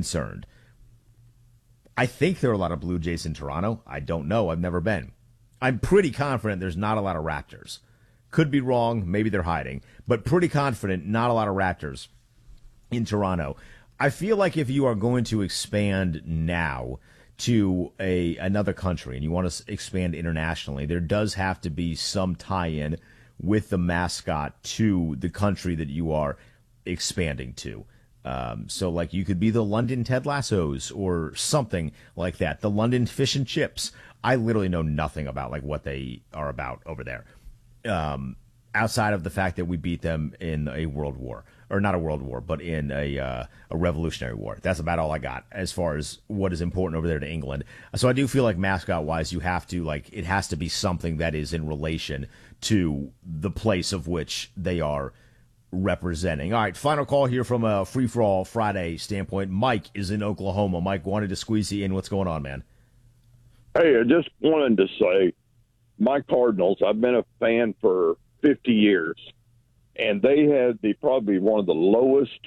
concerned. I think there are a lot of Blue Jays in Toronto. I don't know. I've never been. I'm pretty confident there's not a lot of Raptors. Could be wrong. Maybe they're hiding. But pretty confident not a lot of Raptors in Toronto. I feel like if you are going to expand now to another country and you want to expand internationally, there does have to be some tie-in with the mascot to the country that you are expanding to. So, like, you could be the London Ted Lassos or something like that. The London Fish and Chips. I literally know nothing about, like, what they are about over there. Outside of the fact that we beat them in a world war. Or not a world war, but in a revolutionary war. That's about all I got as far as what is important over there to England. So I do feel like mascot-wise, you have to, like, it has to be something that is in relation to the place of which they are representing. All right, final call here from a Free-for-All Friday standpoint. Mike is in Oklahoma. Mike wanted to squeeze you in. What's going on, man? Hey, I just wanted to say, my Cardinals, I've been a fan for 50 years, and they had probably one of the lowest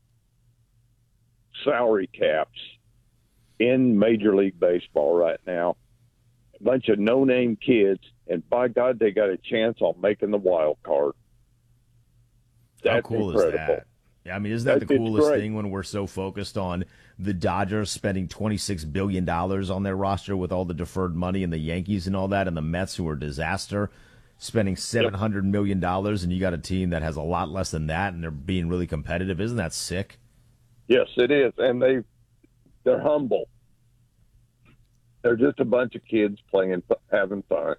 salary caps in Major League Baseball right now. A bunch of no-name kids, and by God, they got a chance on making the wild card. How cool incredible. Is that? Yeah, I mean, isn't that the coolest thing when we're so focused on the Dodgers spending $26 billion on their roster with all the deferred money and the Yankees and all that, and the Mets, who are a disaster, spending $700 million, and you got a team that has a lot less than that, and they're being really competitive. Isn't that sick? Yes, it is, and they're humble. They're just a bunch of kids playing, having fun.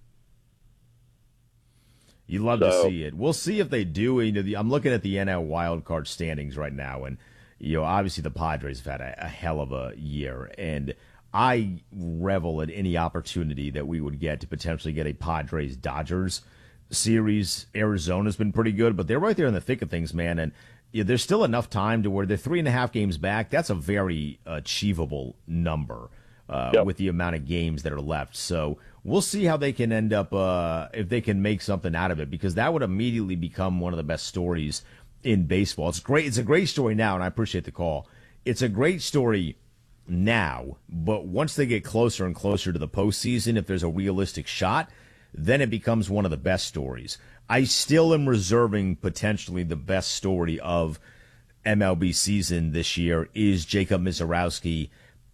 You love to see it. We'll see if they do. I'm looking at the NL wildcard standings right now, and obviously the Padres have had a hell of a year, and I revel at any opportunity that we would get to potentially get a Padres-Dodgers series. Arizona's been pretty good, but they're right there in the thick of things, man, and there's still enough time to where they're 3.5 games back. That's a very achievable number with the amount of games that are left. So we'll see how they can end up, if they can make something out of it, because that would immediately become one of the best stories in baseball. It's great. It's a great story now, and I appreciate the call. It's a great story now, but once they get closer and closer to the postseason, if there's a realistic shot, then it becomes one of the best stories. I still am reserving potentially the best story of MLB season this year is Jacob Misiorowski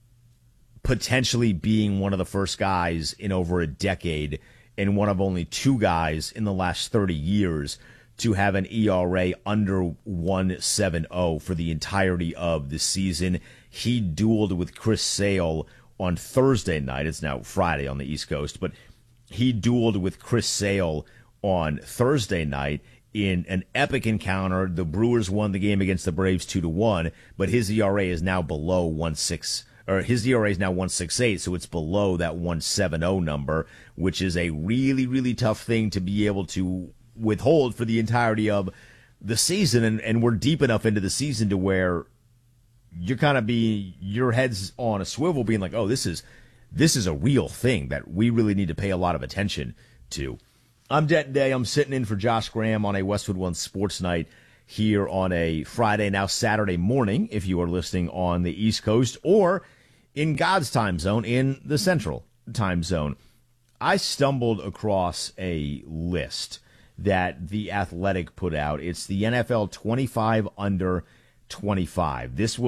potentially being one of the first guys in over a decade and one of only 2 guys in the last 30 years to have an ERA under 1.70 for the entirety of the season. He dueled with Chris Sale on Thursday night. It's now Friday on the East Coast, but he dueled with Chris Sale on Thursday night in an epic encounter. The Brewers won the game against the Braves 2-1, but his ERA is now below 1.6. Or his ERA is now 1.68, so it's below that 1.70 number, which is a really, really tough thing to be able to withhold for the entirety of the season. And we're deep enough into the season to where you're kind of your head's on a swivel, being like, oh, this is a real thing that we really need to pay a lot of attention to. I'm Denton Day. I'm sitting in for Josh Graham on a Westwood One Sports Night here on a Friday, now Saturday morning, if you are listening on the East Coast or in God's time zone, in the Central time zone. I stumbled across a list that The Athletic put out. It's the NFL 25 under 25.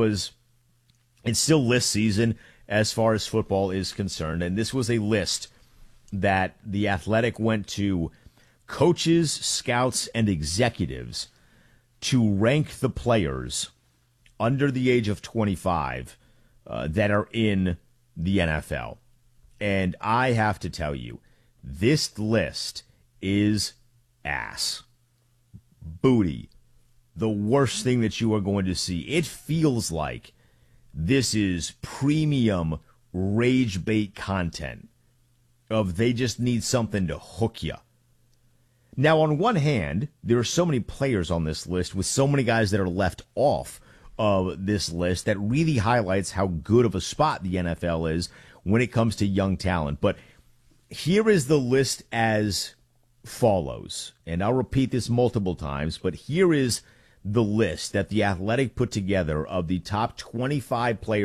It's still list season as far as football is concerned, and this was a list that The Athletic went to coaches, scouts, and executives to rank the players under the age of 25 that are in the NFL. And I have to tell you, this list is ass. Booty. The worst thing that you are going to see. It feels like this is premium rage bait content of they just need something to hook you. Now, on one hand, there are so many players on this list with so many guys that are left off of this list that really highlights how good of a spot the NFL is when it comes to young talent. But here is the list as follows, and I'll repeat this multiple times, but here is the list that The Athletic put together of the top 25 players